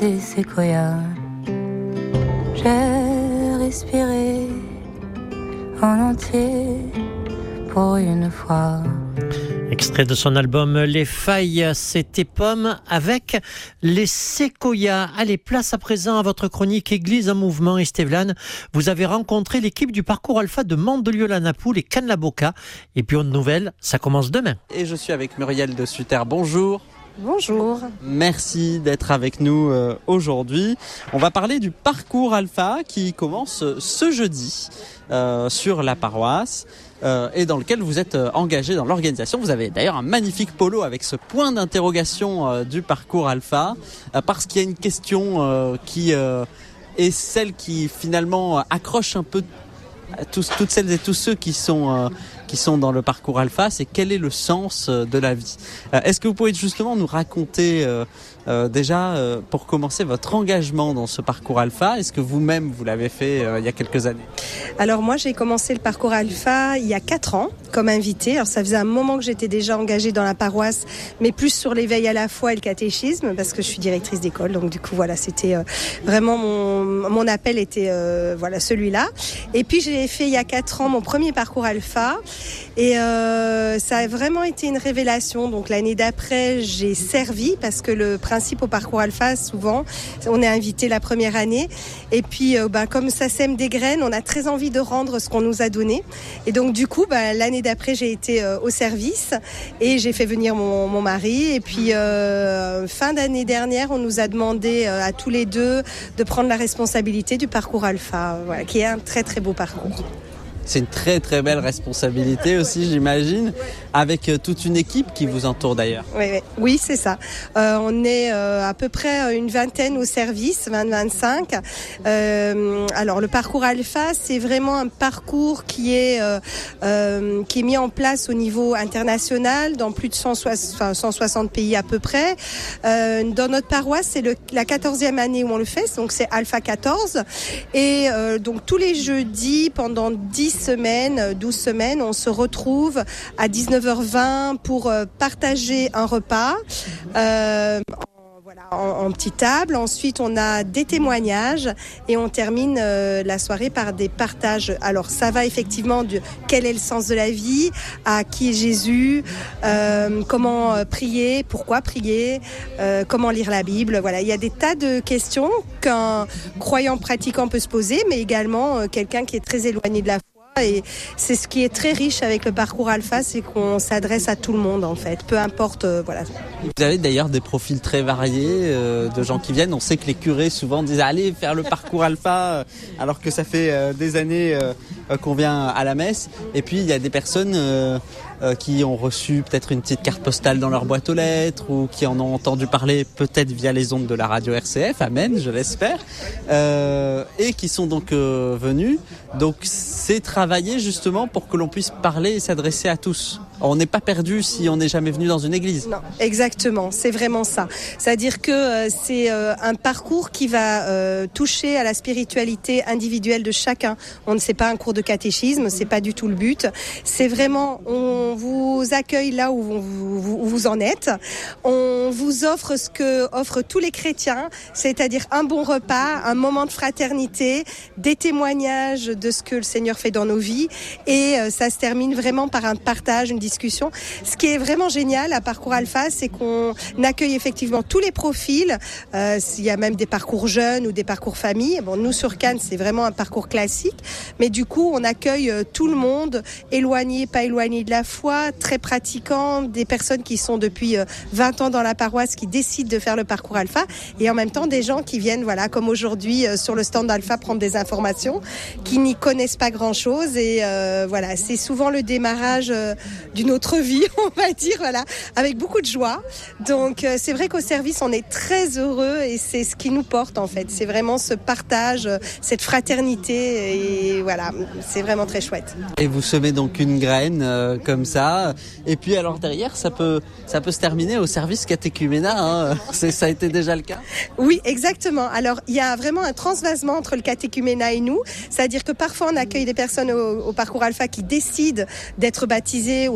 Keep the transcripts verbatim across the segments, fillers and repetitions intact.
des séquoias. J'ai respiré en entier pour une fois. Extrait de son album Les Failles, c'était Pomme avec les séquoias. Allez, place à présent à votre chronique Église en mouvement. Estévelane, vous avez rencontré l'équipe du parcours Alpha de Mandelieu-la-Napoule et Cannes-la-Boca. Et puis, une nouvelle, ça commence demain. Et je suis avec Muriel de Sutter. Bonjour. Bonjour. Merci d'être avec nous euh, aujourd'hui. On va parler du parcours Alpha qui commence ce jeudi euh, sur la paroisse. Euh, et dans lequel vous êtes euh, engagé dans l'organisation. Vous avez d'ailleurs un magnifique polo avec ce point d'interrogation euh, du parcours Alpha, euh, parce qu'il y a une question euh, qui euh, est celle qui finalement accroche un peu tous, toutes celles et tous ceux qui sont, euh, qui sont dans le parcours Alpha, c'est quel est le sens euh, de la vie. Euh, est-ce que vous pouvez justement nous raconter euh, euh, déjà, euh, pour commencer, votre engagement dans ce parcours Alpha? Est-ce que vous-même, vous l'avez fait euh, il y a quelques années? Alors moi, j'ai commencé le parcours Alpha il y a quatre ans comme invitée. Alors ça faisait un moment que j'étais déjà engagée dans la paroisse, mais plus sur l'éveil à la foi et le catéchisme, parce que je suis directrice d'école. Donc du coup, voilà, c'était euh, vraiment mon, mon appel était euh, voilà celui-là. Et puis j'ai fait il y a quatre ans mon premier parcours Alpha. Et euh, ça a vraiment été une révélation. Donc l'année d'après, j'ai servi, parce que le principe au parcours Alpha, souvent, on est invité la première année. Et puis, euh, ben, comme ça sème des graines, on a très envie de rendre ce qu'on nous a donné. Et donc du coup, ben, l'année d'après, j'ai été euh, au service et j'ai fait venir mon, mon mari. Et puis, euh, fin d'année dernière, on nous a demandé euh, à tous les deux de prendre la responsabilité du parcours Alpha, voilà, qui est un très très beau parcours. C'est une très très belle responsabilité aussi, j'imagine, avec euh, toute une équipe qui vous entoure d'ailleurs. Oui, oui. oui c'est ça. Euh, on est euh, à peu près une vingtaine au service, vingt à vingt-cinq. Euh, alors le parcours Alpha, c'est vraiment un parcours qui est, euh, euh, qui est mis en place au niveau international dans plus de cent soixante pays à peu près. Euh, dans notre paroisse, c'est le, la quatorzième année où on le fait, donc c'est Alpha quatorze. Et euh, donc tous les jeudis, pendant dix semaines, douze semaines, on se retrouve à dix-neuf heures vingt pour partager un repas euh, en, voilà, en, en petite table. Ensuite, on a des témoignages et on termine euh, la soirée par des partages. Alors, ça va effectivement de quel est le sens de la vie, à qui est Jésus, euh, comment prier, pourquoi prier, euh, comment lire la Bible. Voilà, il y a des tas de questions qu'un croyant pratiquant peut se poser, mais également euh, quelqu'un qui est très éloigné de la foi. Et c'est ce qui est très riche avec le parcours Alpha, c'est qu'on s'adresse à tout le monde en fait, peu importe, euh, voilà. Vous avez d'ailleurs des profils très variés euh, de gens qui viennent. On sait que les curés souvent disent allez faire le parcours Alpha, euh, alors que ça fait euh, des années euh, qu'on vient à la messe. Et puis il y a des personnes euh, euh, qui ont reçu peut-être une petite carte postale dans leur boîte aux lettres ou qui en ont entendu parler peut-être via les ondes de la radio R C F, amen, je l'espère, euh, et qui sont donc euh, venus. Donc c'est travailler justement pour que l'on puisse parler et s'adresser à tous. On n'est pas perdu si on n'est jamais venu dans une église. Non, exactement, c'est vraiment ça. C'est-à-dire que euh, c'est euh, un parcours qui va euh, toucher à la spiritualité individuelle de chacun. On ne sait pas un cours de catéchisme, c'est pas du tout le but. C'est vraiment, on vous accueille là où vous, vous, où vous en êtes. On vous offre ce que offrent tous les chrétiens, c'est-à-dire un bon repas, un moment de fraternité, des témoignages de ce que le Seigneur fait dans nos vies, et euh, ça se termine vraiment par un partage, une discussion. Ce qui est vraiment génial à Parcours Alpha, c'est qu'on accueille effectivement tous les profils. Euh, il y a même des parcours jeunes ou des parcours famille. Bon, nous sur Cannes, c'est vraiment un parcours classique, mais du coup, on accueille euh, tout le monde, éloigné, pas éloigné de la foi, très pratiquants, des personnes qui sont depuis euh, vingt ans dans la paroisse, qui décident de faire le Parcours Alpha, et en même temps des gens qui viennent, voilà, comme aujourd'hui euh, sur le stand d'Alpha, prendre des informations, qui n'y connaissent pas grand-chose, et euh, voilà, c'est souvent le démarrage euh, d'une autre vie, on va dire, voilà, avec beaucoup de joie. Donc euh, c'est vrai qu'au service, on est très heureux, et c'est ce qui nous porte en fait. C'est vraiment ce partage, cette fraternité, et voilà, c'est vraiment très chouette. Et vous semez donc une graine euh, comme ça, et puis alors derrière, ça peut, ça peut se terminer au service catéchuménat, hein. C'est, ça a été déjà le cas? Oui, exactement. Alors il y a vraiment un transvasement entre le catéchuménat et nous, c'est-à-dire que parfois on accueille des personnes au, au Parcours Alpha qui décident d'être baptisées ou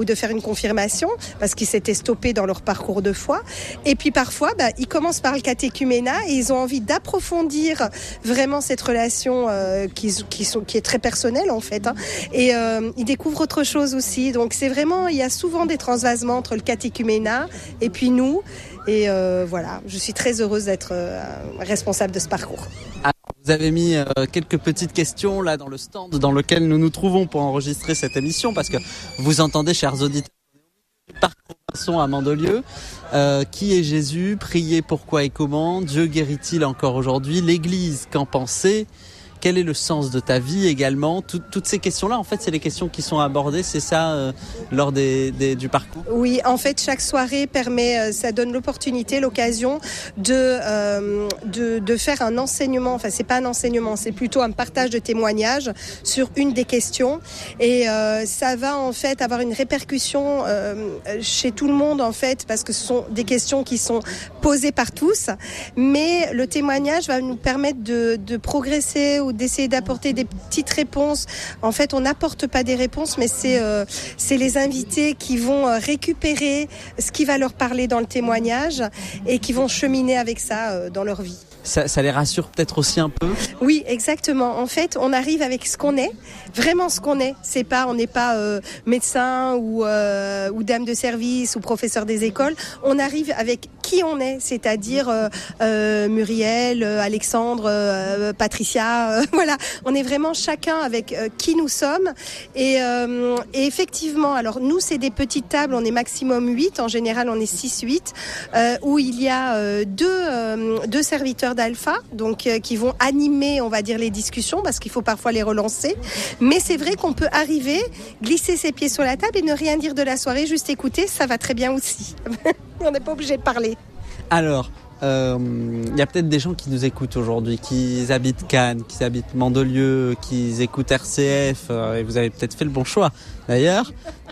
ou de faire une confirmation parce qu'ils s'étaient stoppés dans leur parcours de foi. Et puis parfois, bah, ils commencent par le catéchuménat et ils ont envie d'approfondir vraiment cette relation euh, qui, qui, sont, qui est très personnelle en fait. Hein. Et euh, ils découvrent autre chose aussi. Donc c'est vraiment, il y a souvent des transvasements entre le catéchuménat et puis nous. Et euh, voilà, je suis très heureuse d'être euh, responsable de ce parcours. Vous avez mis euh, quelques petites questions là dans le stand dans lequel nous nous trouvons pour enregistrer cette émission, parce que vous entendez, chers auditeurs, du parcours maçon à Mandelieu. Euh, qui est Jésus? Priez pourquoi et comment? Dieu guérit-il encore aujourd'hui? L'Église, qu'en pensez? Quel est le sens de ta vie également? Tout, Toutes ces questions-là, en fait, c'est les questions qui sont abordées, c'est ça, euh, lors des, des, du parcours? Oui, en fait, chaque soirée permet, euh, ça donne l'opportunité, l'occasion de, euh, de, de faire un enseignement. Enfin, c'est pas un enseignement, c'est plutôt un partage de témoignages sur une des questions. Et euh, ça va, en fait, avoir une répercussion euh, chez tout le monde, en fait, parce que ce sont des questions qui sont posées par tous. Mais le témoignage va nous permettre de, de progresser ou d'essayer d'apporter des petites réponses. En fait, on n'apporte pas des réponses, mais c'est, euh, c'est les invités qui vont récupérer ce qui va leur parler dans le témoignage et qui vont cheminer avec ça euh, dans leur vie. Ça, ça les rassure peut-être aussi un peu? Oui, exactement. En fait, on arrive avec ce qu'on est, vraiment ce qu'on est. C'est pas, on n'est pas euh, médecin ou, euh, ou dame de service ou professeur des écoles. On arrive avec qui on est, c'est-à-dire euh, euh, Muriel, euh, Alexandre, euh, Patricia. Euh, voilà, on est vraiment chacun avec euh, qui nous sommes. Et, euh, et effectivement, alors nous, c'est des petites tables. On est maximum huit. En général, on est six huit, euh, où il y a euh, deux, euh, deux serviteurs d'Alpha, donc euh, qui vont animer, on va dire, les discussions, parce qu'il faut parfois les relancer. Mais c'est vrai qu'on peut arriver, glisser ses pieds sur la table et ne rien dire de la soirée, juste écouter, ça va très bien aussi. On n'est pas obligé de parler. Alors, il euh, y a peut-être des gens qui nous écoutent aujourd'hui, qui habitent Cannes, qui habitent Mandelieu, qui écoutent R C F, euh, et vous avez peut-être fait le bon choix d'ailleurs,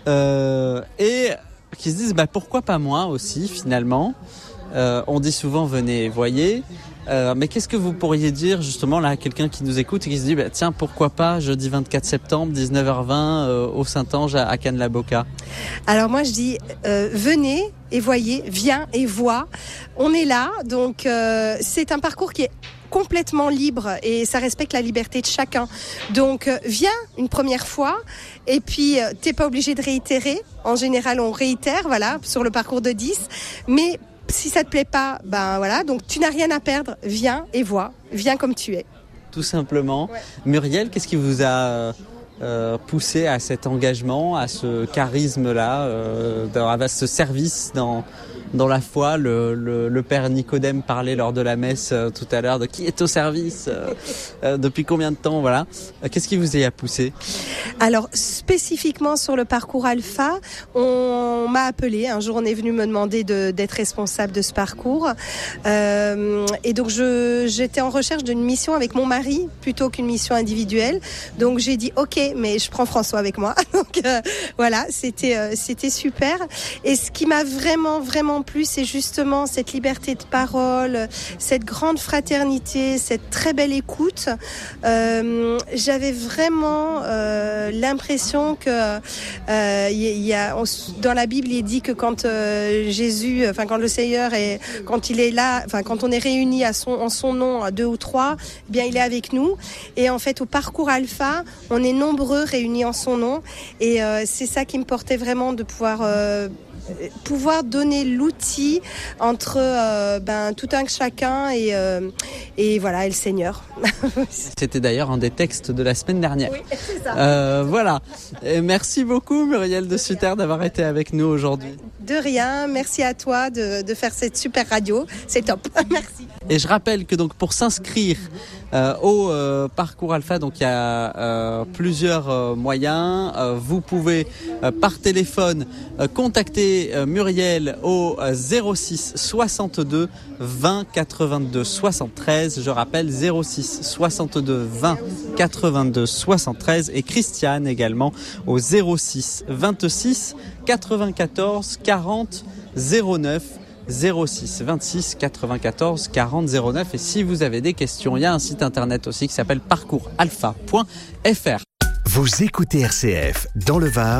euh, et qui se disent bah, pourquoi pas moi aussi finalement. Euh, on dit souvent venez et voyez. Euh, mais qu'est-ce que vous pourriez dire justement là à quelqu'un qui nous écoute et qui se dit bah, tiens pourquoi pas jeudi vingt-quatre septembre dix-neuf heures vingt euh, au Saint-Ange à, à Cannes-la-Boca? Alors moi je dis euh, venez et voyez, viens et vois. On est là, donc euh, c'est un parcours qui est complètement libre et ça respecte la liberté de chacun. Donc euh, viens une première fois et puis euh, t'es pas obligé de réitérer. En général on réitère, voilà, sur le parcours de dix, mais si ça te plaît pas, ben voilà, donc tu n'as rien à perdre, viens et vois, viens comme tu es. Tout simplement. Ouais. Muriel, qu'est-ce qui vous a euh, poussé à cet engagement, à ce charisme-là, euh, à ce service dans, dans la foi? Le, le, le père Nicodème parlait lors de la messe euh, tout à l'heure de qui est au service, euh, euh, depuis combien de temps, voilà. Euh, qu'est-ce qui vous y a poussé? Alors, spécifiquement sur le parcours Alpha, on m'a appelé. Un jour, on est venu me demander de, d'être responsable de ce parcours. Euh, et donc, je, j'étais en recherche d'une mission avec mon mari plutôt qu'une mission individuelle. Donc, j'ai dit, OK, mais je prends François avec moi. Donc, euh, voilà, c'était, euh, c'était super. Et ce qui m'a vraiment, vraiment plu, c'est justement cette liberté de parole, cette grande fraternité, cette très belle écoute. Euh, j'avais vraiment... Euh, l'impression que euh, y, y a, on, dans la Bible il est dit que quand euh, Jésus, enfin quand le Seigneur est, quand il est là, enfin quand on est réunis à son, en son nom à deux ou trois, eh bien il est avec nous. Et en fait au parcours Alpha, on est nombreux réunis en son nom. Et euh, c'est ça qui me portait vraiment de pouvoir euh, pouvoir donner l'outil entre euh, ben, tout un chacun et, euh, et voilà, et le Seigneur. C'était d'ailleurs un des textes de la semaine dernière. Oui, c'est ça. Euh, voilà. Et merci beaucoup Muriel de Sutter d'avoir été avec nous aujourd'hui. De rien, merci à toi de, de faire cette super radio, c'est top. Merci. Et je rappelle que donc pour s'inscrire euh, au euh, parcours Alpha, donc il y a euh, plusieurs euh, moyens. Euh, vous pouvez euh, par téléphone euh, contacter euh, Muriel au euh, zéro six soixante-deux vingt quatre-vingt-deux soixante-treize. Je rappelle zéro six soixante-deux vingt quatre-vingt-deux soixante-treize et Christiane également au zéro six vingt-six quatre-vingt-quatorze quarante zéro neuf. zéro six vingt-six quatre-vingt-quatorze quarante zéro neuf. Et si vous avez des questions, il y a un site internet aussi qui s'appelle parcours alpha point f r. Vous écoutez R C F dans le Var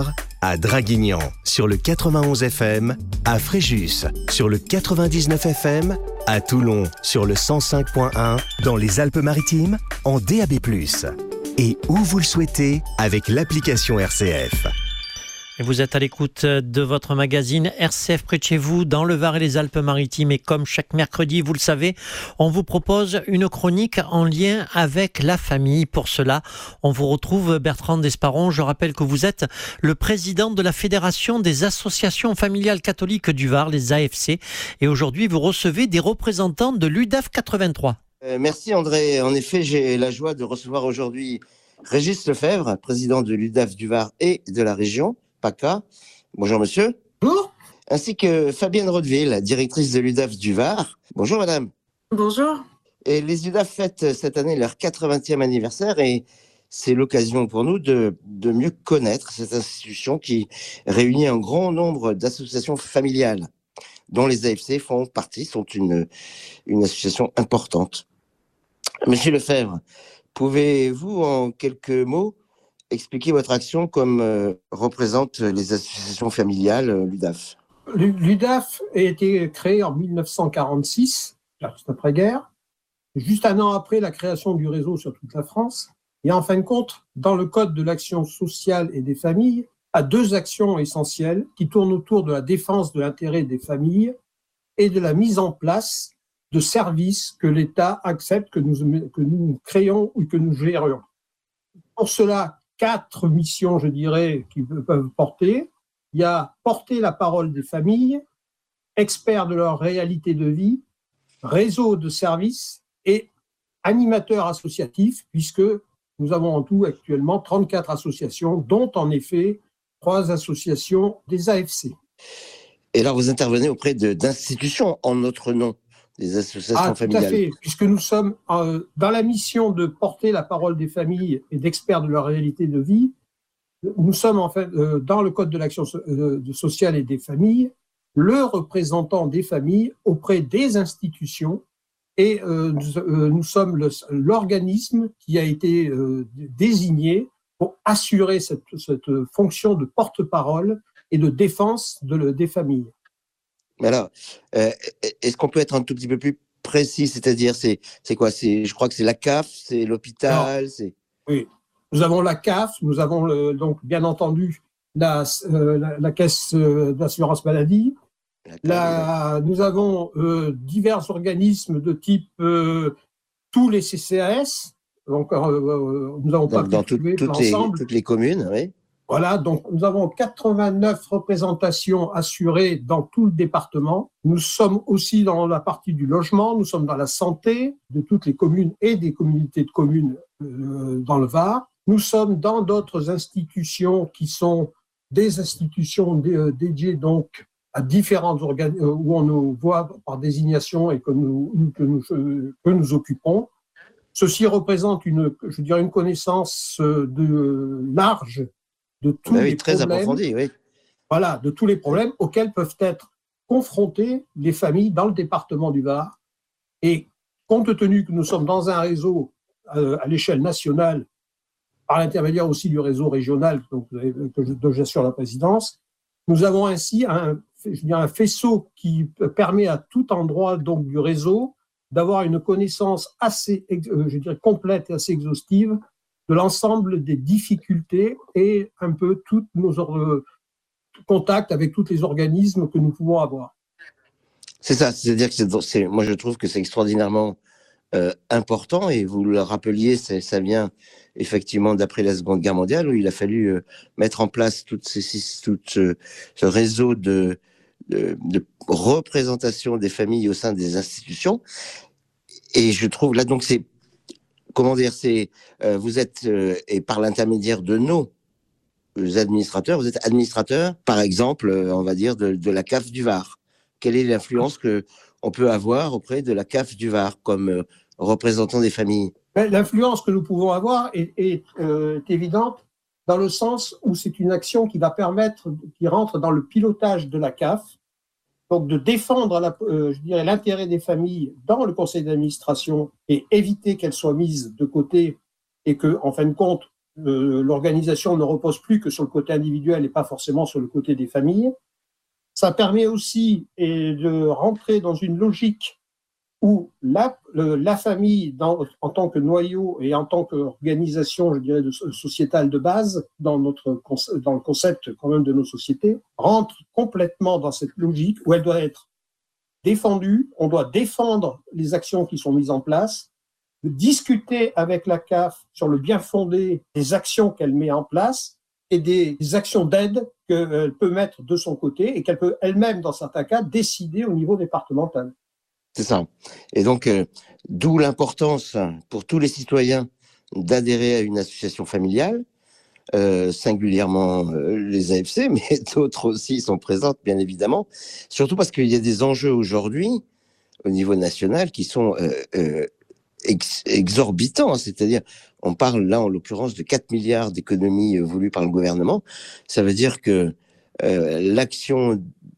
à Draguignan sur le quatre-vingt-onze F M, à Fréjus sur le quatre-vingt-dix-neuf F M, à Toulon sur le cent cinq point un, dans les Alpes-Maritimes en D A B plus, et où vous le souhaitez avec l'application R C F. Et vous êtes à l'écoute de votre magazine R C F près de chez vous, dans le Var et les Alpes-Maritimes. Et comme chaque mercredi, vous le savez, on vous propose une chronique en lien avec la famille. Pour cela, on vous retrouve Bertrand Desparons. Je rappelle que vous êtes le président de la Fédération des associations familiales catholiques du Var, les A F C. Et aujourd'hui, vous recevez des représentants de l'U D A F quatre-vingt-trois. Euh, merci André. En effet, j'ai la joie de recevoir aujourd'hui Régis Lefebvre, président de l'U D A F du Var et de la région P A C A. Bonjour monsieur. Bonjour. Ainsi que Fabienne Rodeville, directrice de l'U D A F du Var. Bonjour madame. Bonjour. Et les U D A F fêtent cette année leur quatre-vingtième anniversaire et c'est l'occasion pour nous de, de mieux connaître cette institution qui réunit un grand nombre d'associations familiales dont les A F C font partie, sont une, une association importante. Monsieur Lefebvre, pouvez-vous en quelques mots expliquer votre action comme euh, représente les associations familiales euh, l'U D A F? L'U D A F a été créée en mille neuf cent quarante-six, juste après-guerre, juste un an après la création du réseau sur toute la France. Et en fin de compte, dans le Code de l'action sociale et des familles, a deux actions essentielles qui tournent autour de la défense de l'intérêt des familles et de la mise en place de services que l'État accepte que nous, que nous créons ou que nous gérions. Pour cela, quatre missions, je dirais, qui peuvent porter. Il y a porter la parole des familles, experts de leur réalité de vie, réseau de services et animateurs associatifs, puisque nous avons en tout actuellement trente-quatre associations, dont en effet trois associations des A F C. Et alors vous intervenez auprès de, d'institutions en notre nom, des associations ah, familiales. Tout à fait, puisque nous sommes euh, dans la mission de porter la parole des familles et d'experts de leur réalité de vie. Nous sommes en fait, euh, dans le Code de l'action so- euh, sociale et des familles, le représentant des familles auprès des institutions et euh, nous, euh, nous sommes le, l'organisme qui a été euh, désigné pour assurer cette, cette fonction de porte-parole et de défense de, des familles. Mais alors, euh, est-ce qu'on peut être un tout petit peu plus précis? C'est-à-dire, c'est, c'est quoi c'est, je crois que c'est la C A F, c'est l'hôpital, alors, c'est... Oui, nous avons la C A F, nous avons le, donc bien entendu la, euh, la, la caisse d'assurance maladie. La, nous avons euh, divers organismes de type euh, tous les C C A S. Donc, euh, nous n'avons pas dans, pu dans tout, toutes, les, toutes les communes, oui. Voilà, donc nous avons quatre-vingt-neuf représentations assurées dans tout le département. Nous sommes aussi dans la partie du logement, nous sommes dans la santé de toutes les communes et des communautés de communes euh, dans le Var. Nous sommes dans d'autres institutions qui sont des institutions dé- dédiées donc à différents organes où on nous voit par désignation et que nous, que nous, que nous occupons. Ceci représente une, je dirais, une connaissance de large de tous bah oui, les très problèmes, approfondi, oui. voilà, de tous les problèmes auxquels peuvent être confrontées les familles dans le département du Var. Et compte tenu que nous sommes dans un réseau euh, à l'échelle nationale, par l'intermédiaire aussi du réseau régional donc, que je, dont j'assure la présidence, nous avons ainsi un, je dirais, un faisceau qui permet à tout endroit donc, du réseau d'avoir une connaissance assez, je dirais, complète et assez exhaustive de l'ensemble des difficultés et un peu tous nos euh, contacts avec tous les organismes que nous pouvons avoir. C'est ça, c'est-à-dire que c'est, c'est, moi je trouve que c'est extraordinairement euh, important et vous le rappeliez, c'est, ça vient effectivement d'après la Seconde Guerre mondiale où il a fallu euh, mettre en place tout, ces, tout ce, ce réseau de, de, de représentation des familles au sein des institutions. Et je trouve là donc c'est comment dire c'est euh, vous êtes euh, et par l'intermédiaire de nos administrateurs, vous êtes administrateur par exemple euh, on va dire de, de la C A F du Var. Quelle est l'influence que on peut avoir auprès de la C A F du Var comme euh, représentant des familles? L'influence que nous pouvons avoir est, est, euh, est évidente dans le sens où c'est une action qui va permettre, qui rentre dans le pilotage de la C A F, donc de défendre la, euh, je dirais, l'intérêt des familles dans le conseil d'administration et éviter qu'elles soient mises de côté et que, en fin de compte, euh, l'organisation ne repose plus que sur le côté individuel et pas forcément sur le côté des familles. Ça permet aussi et de rentrer dans une logique où la, le, la famille, dans, en tant que noyau et en tant qu'organisation, je dirais, de, sociétale de base, dans, notre, dans le concept quand même de nos sociétés, rentre complètement dans cette logique où elle doit être défendue. On doit défendre les actions qui sont mises en place, discuter avec la C A F sur le bien fondé des actions qu'elle met en place et des, des actions d'aide qu'elle peut mettre de son côté et qu'elle peut elle-même, dans certains cas, décider au niveau départemental. C'est ça. Et donc, euh, d'où l'importance pour tous les citoyens d'adhérer à une association familiale, euh, singulièrement euh, les A F C, mais d'autres aussi sont présentes, bien évidemment. Surtout parce qu'il y a des enjeux aujourd'hui, au niveau national, qui sont euh, euh, ex- exorbitants. C'est-à-dire, on parle là, en l'occurrence, de quatre milliards d'économies euh, voulues par le gouvernement. Ça veut dire que euh, l'action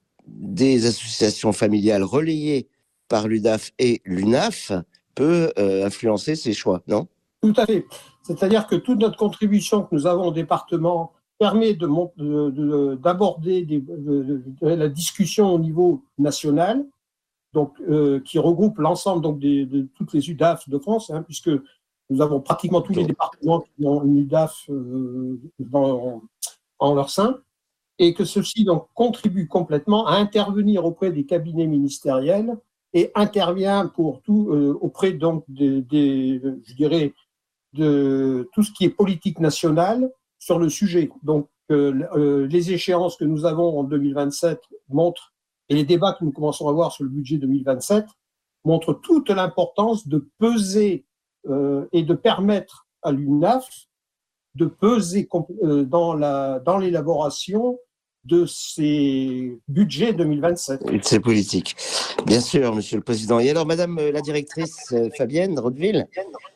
des associations familiales relayées par l'U D A F et l'U N A F peut euh, influencer ces choix, non ? Tout à fait. C'est-à-dire que toute notre contribution que nous avons au département permet de, de, de, d'aborder des, de, de, de la discussion au niveau national, donc, euh, qui regroupe l'ensemble donc, des, de toutes les U D A F de France, hein, puisque nous avons pratiquement tous les départements qui ont une U D A F euh, dans, en leur sein, et que ceci donc, contribue complètement à intervenir auprès des cabinets ministériels et intervient pour tout euh, auprès donc des, des, je dirais, de tout ce qui est politique nationale sur le sujet. Donc, euh, euh, les échéances que nous avons en deux mille vingt-sept montrent, et les débats que nous commençons à avoir sur le budget deux mille vingt-sept montrent toute l'importance de peser euh, et de permettre à l'U N A F de peser euh, dans, la, dans l'élaboration de ces budgets deux mille vingt-sept. Et de ces politiques. Bien sûr, Monsieur le Président. Et alors, Madame la directrice euh, Fabienne Rotteville,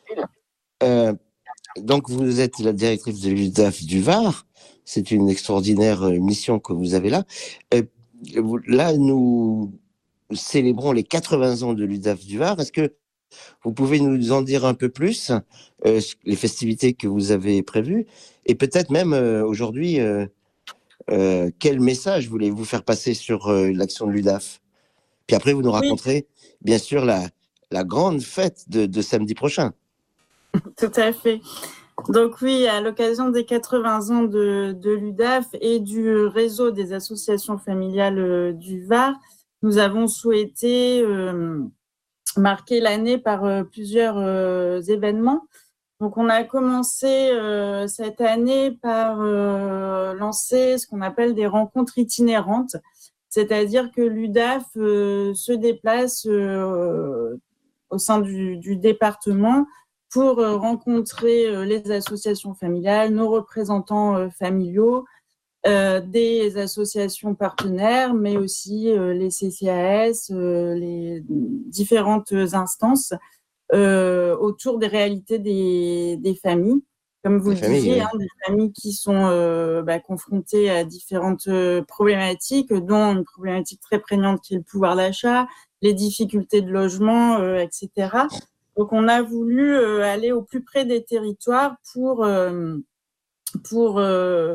euh, donc vous êtes la directrice de l'U D A F du Var. C'est une extraordinaire mission que vous avez là. Euh, là, nous célébrons les quatre-vingts ans de l'U D A F du Var. Est-ce que vous pouvez nous en dire un peu plus, euh, les festivités que vous avez prévues, et peut-être même euh, aujourd'hui, euh, euh, quel message voulez-vous faire passer sur euh, l'action de l'U D A F ? Puis après, vous nous raconterez, oui, bien sûr, la, la grande fête de, de samedi prochain. Tout à fait. Donc oui, à l'occasion des quatre-vingts ans de, de l'U D A F et du réseau des associations familiales euh, du Var, nous avons souhaité euh, marquer l'année par euh, plusieurs euh, événements. Donc on a commencé euh, cette année par euh, lancer ce qu'on appelle des rencontres itinérantes, c'est-à-dire que l'U D A F euh, se déplace euh, au sein du, du département pour euh, rencontrer euh, les associations familiales, nos représentants euh, familiaux, euh, des associations partenaires, mais aussi euh, les C C A S, euh, les différentes instances euh, autour des réalités des, des familles. Comme vous des le disiez, oui. hein, des familles qui sont euh, bah, confrontées à différentes euh, problématiques, dont une problématique très prégnante qui est le pouvoir d'achat, les difficultés de logement, euh, et cetera. Donc, on a voulu euh, aller au plus près des territoires pour, euh, pour euh,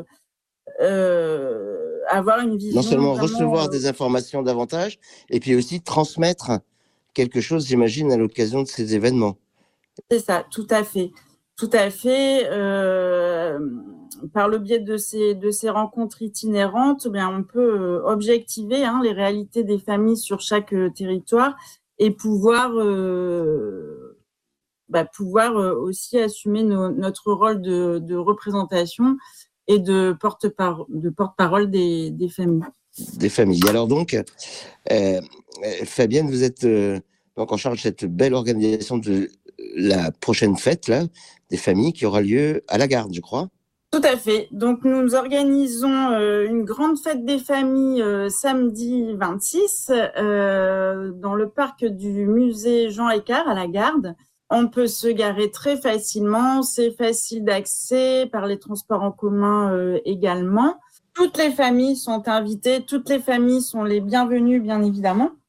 euh, avoir une vision. Non seulement vraiment, recevoir euh... des informations davantage, et puis aussi transmettre quelque chose, j'imagine, à l'occasion de ces événements. C'est ça, tout à fait. Tout à fait. Euh, par le biais de ces, de ces rencontres itinérantes, bien, on peut objectiver hein, les réalités des familles sur chaque euh, territoire et pouvoir, euh, bah, pouvoir euh, aussi assumer no, notre rôle de, de représentation et de porte-parole, de porte-parole des, des familles. Des familles. Alors donc, euh, Fabienne, vous êtes euh, donc en charge de cette belle organisation de la prochaine fête là, des familles qui aura lieu à la Garde, je crois. Tout à fait. Donc, nous organisons euh, une grande fête des familles euh, samedi vingt-six euh, dans le parc du musée Jean Écart à la Garde. On peut se garer très facilement, c'est facile d'accès par les transports en commun euh, également. Toutes les familles sont invitées, toutes les familles sont les bienvenues, bien évidemment.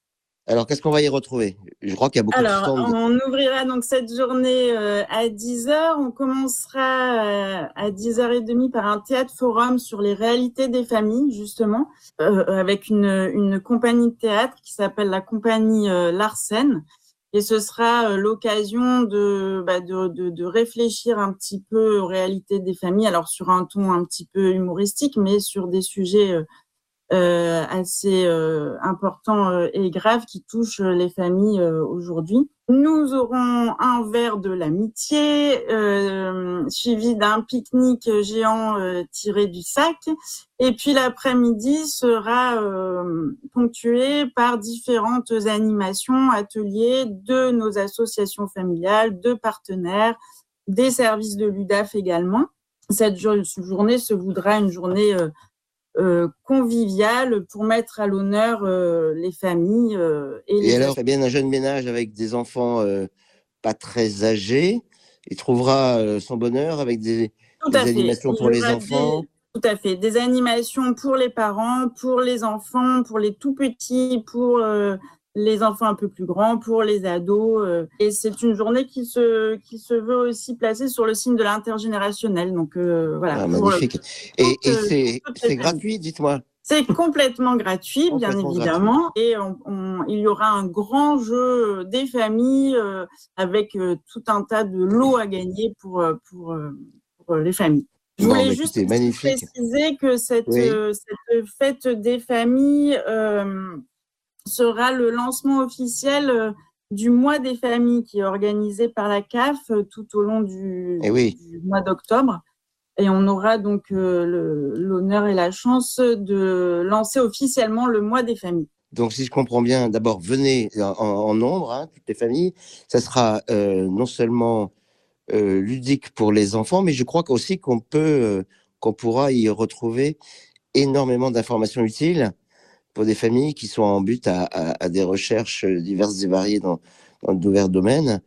Alors, qu'est-ce qu'on va y retrouver? Je crois qu'il y a beaucoup Alors, de stands. on ouvrira donc cette journée euh, à dix heures. On commencera euh, à dix heures trente par un théâtre forum sur les réalités des familles, justement, euh, avec une, une compagnie de théâtre qui s'appelle la compagnie euh, Larsen. Et ce sera euh, l'occasion de, bah, de, de, de réfléchir un petit peu aux réalités des familles, alors sur un ton un petit peu humoristique, mais sur des sujets euh, Euh, assez euh, important euh, et grave qui touche les familles euh, aujourd'hui. Nous aurons un verre de l'amitié euh, suivi d'un pique-nique géant euh, tiré du sac, et puis l'après-midi sera euh, ponctué par différentes animations, ateliers de nos associations familiales, de partenaires, des services de l'U D A F également. Cette journée se voudra une journée euh, Euh, convivial pour mettre à l'honneur euh, les familles. Euh, et Et les alors, Fabienne, un jeune ménage avec des enfants euh, pas très âgés, il trouvera euh, son bonheur avec des, Tout des à fait. animations Il pour y les aura enfants. des- Tout à fait. Des animations pour les parents, pour les enfants, pour les tout petits, pour euh, les enfants un peu plus grands, pour les ados. euh. Et c'est une journée qui se, qui se veut aussi placer sur le signe de l'intergénérationnel. Donc euh, voilà. Ah, pour, magnifique. Et, toutes, et euh, c'est toutes les c'est familles. gratuit, dites-moi. C'est complètement gratuit, bien Complètement évidemment. Et on, on, il y aura un grand jeu des familles euh, avec euh, tout un tas de lots à gagner pour, euh, pour, euh, pour les familles. Je Bon, voulais bah, juste écoutez, aussi magnifique. préciser que cette, Oui. euh, cette fête des familles euh, sera le lancement officiel euh, du mois des familles qui est organisé par la C A F euh, tout au long du, Eh oui. du mois d'octobre. Et on aura donc euh, le, l'honneur et la chance de lancer officiellement le mois des familles. Donc, si je comprends bien, d'abord, venez en, en nombre, hein, toutes les familles. Ça sera euh, non seulement euh, ludique pour les enfants, mais je crois aussi qu'on peut, euh, qu'on pourra y retrouver énormément d'informations utiles pour des familles qui sont en but à, à, à des recherches diverses et variées dans, dans divers domaines.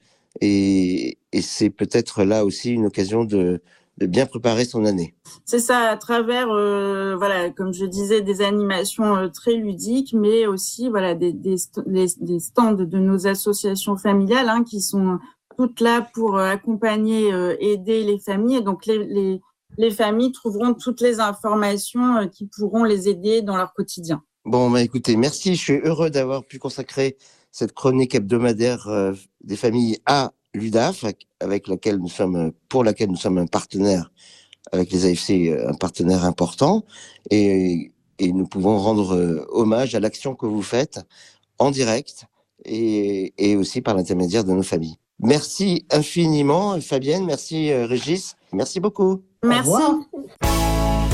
Et, et c'est peut-être là aussi une occasion de, de bien préparer son année. C'est ça, à travers, euh, voilà, comme je disais, des animations euh, très ludiques, mais aussi voilà des, des, des, des stands de nos associations familiales hein, qui sont toutes là pour euh, accompagner, euh, aider les familles. Et donc les, les, les familles trouveront toutes les informations euh, qui pourront les aider dans leur quotidien. Bon, bah écoutez, merci. Je suis heureux d'avoir pu consacrer cette chronique hebdomadaire euh, des familles à l'U D A F, avec laquelle nous sommes, pour laquelle nous sommes un partenaire avec les A F C, un partenaire important, et, et nous pouvons rendre euh, hommage à l'action que vous faites en direct et, et aussi par l'intermédiaire de nos familles. Merci infiniment, Fabienne. Merci, euh, Régis. Merci beaucoup. Merci. Au revoir.